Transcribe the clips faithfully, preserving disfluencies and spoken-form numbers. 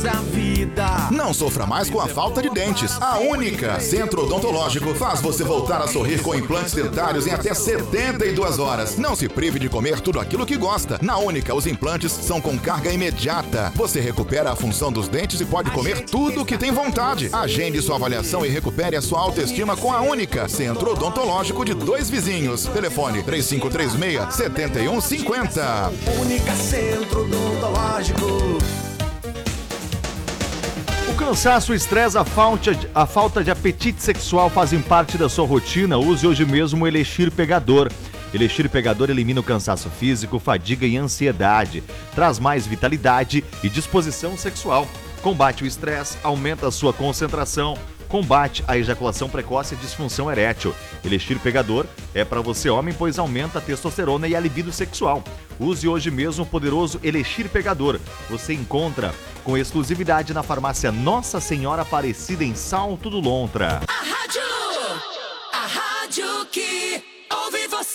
feliz a vida. Não sofra mais com a falta de dentes. A Única Centro Odontológico faz você voltar a sorrir com implantes dentários em até setenta e duas horas. Não se prive de comer tudo aquilo que gosta. Na Única, os implantes são com carga imediata. Você recupera a função dos dentes e pode comer tudo o que tem vontade. Agende sua avaliação e recupere a sua autoestima com a Única Centro Odontológico de Dois Vizinhos. Telefone três cinco três seis, sete um cinco zero. Única Centro Odontológico. O cansaço, o estresse, a falta, a falta de apetite sexual fazem parte da sua rotina. Use hoje mesmo o Elixir Pegador. Elixir Pegador elimina o cansaço físico, fadiga e ansiedade. Traz mais vitalidade e disposição sexual. Combate o estresse, aumenta a sua concentração, combate a ejaculação precoce e disfunção erétil. Elixir Pegador é para você homem, pois aumenta a testosterona e a libido sexual. Use hoje mesmo o poderoso Elixir Pegador. Você encontra com exclusividade na farmácia Nossa Senhora Aparecida em Salto do Lontra. A rádio, a rádio que ouve você.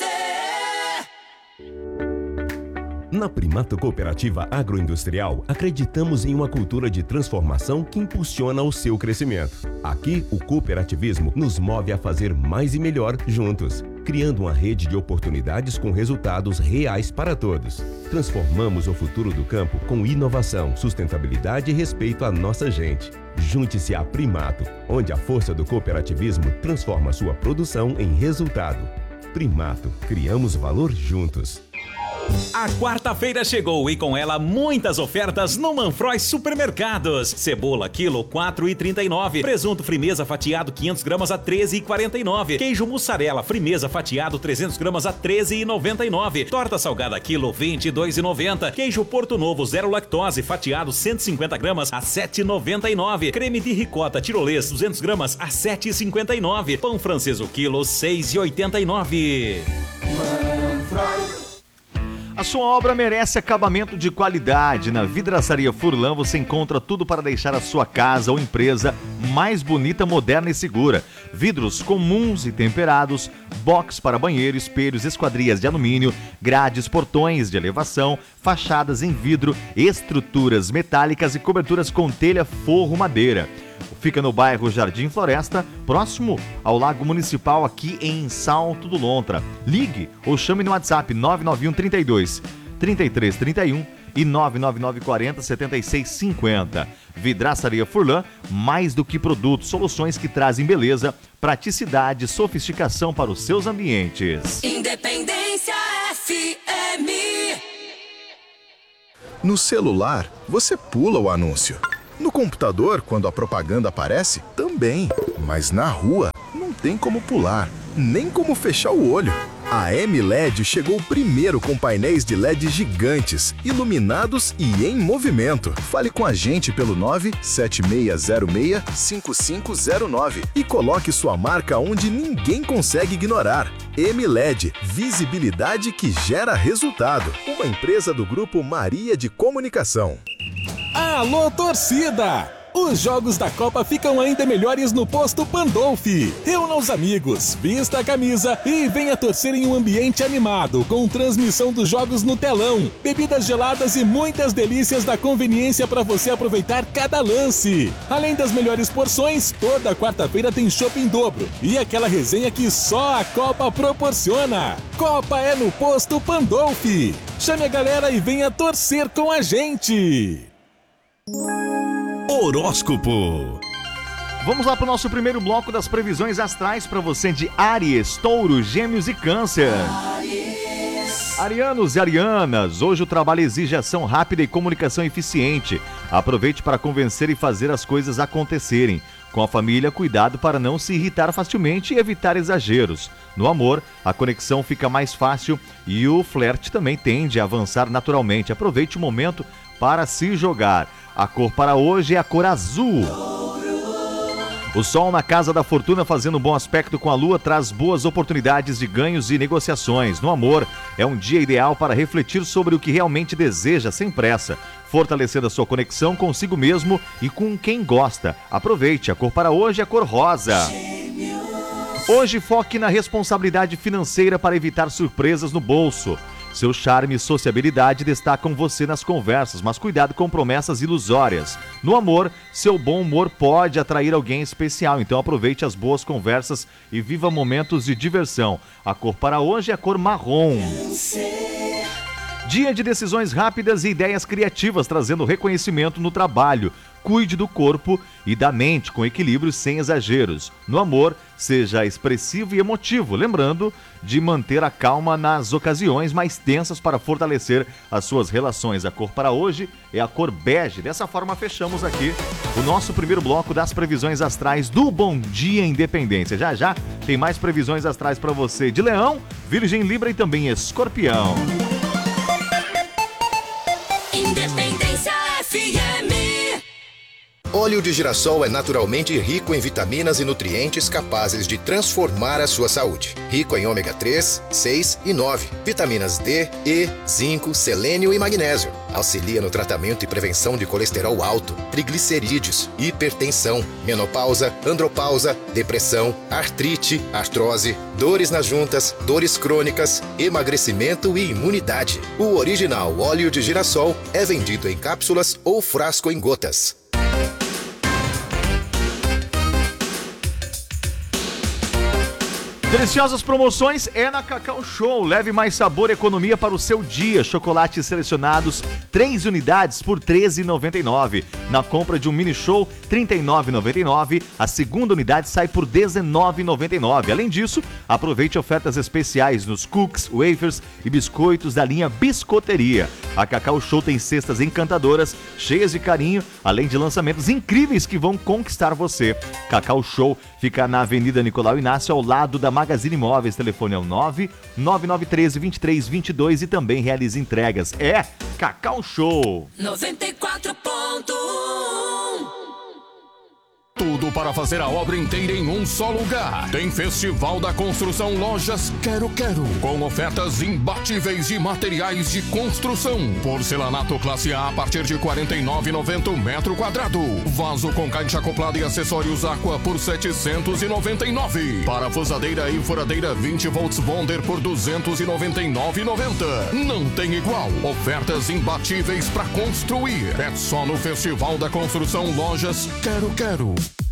Na Primato Cooperativa Agroindustrial, acreditamos em uma cultura de transformação que impulsiona o seu crescimento. Aqui, o cooperativismo nos move a fazer mais e melhor juntos, criando uma rede de oportunidades com resultados reais para todos. Transformamos o futuro do campo com inovação, sustentabilidade e respeito à nossa gente. Junte-se à Primato, onde a força do cooperativismo transforma sua produção em resultado. Primato, criamos valor juntos. A quarta-feira chegou e com ela muitas ofertas no Manfroy Supermercados. Cebola quilo quatro reais e trinta e nove centavos. Presunto Frimeza fatiado quinhentos gramas a treze reais e quarenta e nove centavos. Queijo mussarela Frimeza fatiado trezentos gramas a treze reais e noventa e nove centavos. Torta salgada quilo vinte e dois reais e noventa centavos. Queijo Porto Novo zero lactose fatiado cento e cinquenta gramas a sete reais e noventa e nove centavos. Creme de ricota tirolês duzentas gramas a sete reais e cinquenta e nove centavos. Pão francês o quilo seis reais e oitenta e nove centavos. A sua obra merece acabamento de qualidade. Na Vidraçaria Furlan você encontra tudo para deixar a sua casa ou empresa mais bonita, moderna e segura. Vidros comuns e temperados, box para banheiro, espelhos, esquadrias de alumínio, grades, portões de elevação, fachadas em vidro, estruturas metálicas e coberturas com telha, forro, madeira. Fica no bairro Jardim Floresta, próximo ao Lago Municipal, aqui em Salto do Lontra. Ligue ou chame no WhatsApp nove nove um, trinta e dois, trinta e três, trinta e um e nove nove nove, quarenta, setenta e seis, cinquenta. Vidraçaria Furlan, mais do que produtos, soluções que trazem beleza, praticidade e sofisticação para os seus ambientes. Independência F M. No celular, você pula o anúncio. No computador, quando a propaganda aparece, também. Mas na rua, não tem como pular, nem como fechar o olho. A M L E D chegou primeiro com painéis de L E D gigantes, iluminados e em movimento. Fale com a gente pelo nove sete seis zero seis, cinco cinco zero nove e coloque sua marca onde ninguém consegue ignorar. M L E D, visibilidade que gera resultado. Uma empresa do Grupo Maria de Comunicação. Alô, torcida! Os jogos da Copa ficam ainda melhores no Posto Pandolfi. Reúna os amigos, vista a camisa e venha torcer em um ambiente animado, com transmissão dos jogos no telão, bebidas geladas e muitas delícias da conveniência para você aproveitar cada lance. Além das melhores porções, toda quarta-feira tem chopp em dobro e aquela resenha que só a Copa proporciona. Copa é no Posto Pandolfi. Chame a galera e venha torcer com a gente. Horóscopo. Vamos lá para o nosso primeiro bloco das previsões astrais para você de Áries, Touro, Gêmeos e Câncer. Aries. Arianos e arianas, hoje o trabalho exige ação rápida e comunicação eficiente. Aproveite para convencer e fazer as coisas acontecerem. Com a família, cuidado para não se irritar facilmente e evitar exageros. No amor, a conexão fica mais fácil e o flerte também tende a avançar naturalmente. Aproveite o momento para se jogar. A cor para hoje é a cor azul. O Sol na Casa da Fortuna fazendo um bom aspecto com a Lua traz boas oportunidades de ganhos e negociações. No amor, é um dia ideal para refletir sobre o que realmente deseja sem pressa, fortalecendo a sua conexão consigo mesmo e com quem gosta. Aproveite, a cor para hoje é a cor rosa. Hoje foque na responsabilidade financeira para evitar surpresas no bolso. Seu charme e sociabilidade destacam você nas conversas, mas cuidado com promessas ilusórias. No amor, seu bom humor pode atrair alguém especial, então aproveite as boas conversas e viva momentos de diversão. A cor para hoje é a cor marrom. Dia de decisões rápidas e ideias criativas, trazendo reconhecimento no trabalho. Cuide do corpo e da mente com equilíbrio sem exageros. No amor, seja expressivo e emotivo, lembrando de manter a calma nas ocasiões mais tensas para fortalecer as suas relações. A cor para hoje é a cor bege. Dessa forma, fechamos aqui o nosso primeiro bloco das previsões astrais do Bom Dia Independência. Já já tem mais previsões astrais para você de Leão, Virgem, Libra e também Escorpião. Independência F M. Óleo de girassol é naturalmente rico em vitaminas e nutrientes capazes de transformar a sua saúde. Rico em ômega três, seis e nove, vitaminas D, E, zinco, selênio e magnésio. Auxilia no tratamento e prevenção de colesterol alto, triglicerídeos, hipertensão, menopausa, andropausa, depressão, artrite, artrose, dores nas juntas, dores crônicas, emagrecimento e imunidade. O original óleo de girassol é vendido em cápsulas ou frasco em gotas. Deliciosas promoções é na Cacau Show. Leve mais sabor e economia para o seu dia. Chocolates selecionados, três unidades por treze reais e noventa e nove centavos. Na compra de um mini show, trinta e nove reais e noventa e nove centavos. A segunda unidade sai por dezenove reais e noventa e nove centavos. Além disso, aproveite ofertas especiais nos cookies, wafers e biscoitos da linha Biscoteria. A Cacau Show tem cestas encantadoras, cheias de carinho, além de lançamentos incríveis que vão conquistar você. Cacau Show fica na Avenida Nicolau Inácio, ao lado da Magazine Imóveis. Telefone é o nove nove nove um três, dois três dois dois e também realiza entregas. É Cacau Show. noventa e quatro ponto um. Tudo para fazer a obra inteira em um só lugar. Tem Festival da Construção Lojas Quero Quero, com ofertas imbatíveis de materiais de construção. Porcelanato classe A a partir de quarenta e nove reais e noventa centavos metro quadrado. Vaso com caixa acoplada e acessórios Aqua por setecentos e noventa e nove reais. Parafusadeira e furadeira vinte volts Bonder por duzentos e noventa e nove reais e noventa centavos. Não tem igual. Ofertas imbatíveis para construir. É só no Festival da Construção Lojas Quero Quero.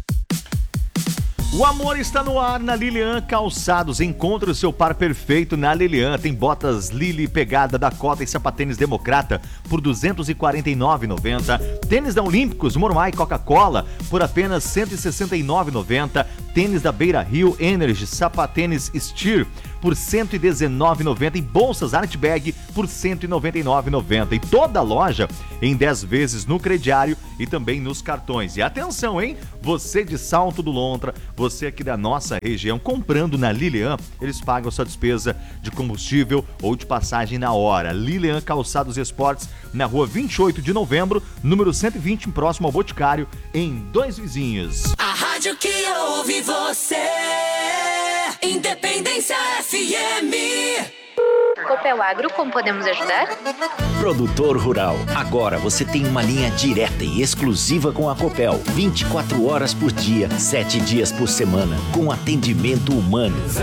O amor está no ar na Lilian Calçados. Encontre o seu par perfeito na Lilian. Tem botas Lili Pegada Dakota e sapatênis Democrata por duzentos e quarenta e nove reais e noventa centavos. Tênis da Olímpicos, Mormai Coca-Cola por apenas cento e sessenta e nove reais e noventa centavos. Tênis da Beira Rio Energy, sapatênis Steer por cento e dezenove reais e noventa centavos e bolsas Art Bag por cento e noventa e nove reais e noventa centavos. E toda a loja em dez vezes no crediário e também nos cartões. E atenção, hein? Você de Salto do Lontra, você aqui da nossa região, comprando na Lilian, eles pagam sua despesa de combustível ou de passagem na hora. Lilian Calçados e Esportes, na rua vinte e oito de novembro, número cento e vinte, próximo ao Boticário, em Dois Vizinhos. A rádio que ouve você. Independência F M. Copel Agro, como podemos ajudar? Produtor rural, agora você tem uma linha direta e exclusiva com a Copel. vinte e quatro horas por dia, sete dias por semana, com atendimento humano.